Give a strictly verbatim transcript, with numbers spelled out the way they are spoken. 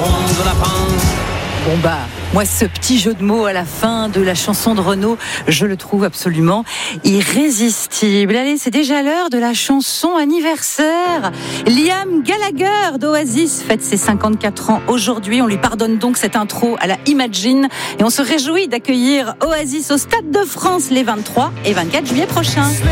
de lapin. Bon bah, moi ce petit jeu de mots à la fin de la chanson de Renaud, je le trouve absolument irrésistible. Allez, c'est déjà l'heure de la chanson anniversaire. Liam Gallagher d'Oasis fête ses cinquante-quatre ans aujourd'hui. On lui pardonne donc cette intro à la Imagine et on se réjouit d'accueillir Oasis au Stade de France les vingt-trois et vingt-quatre juillet prochains.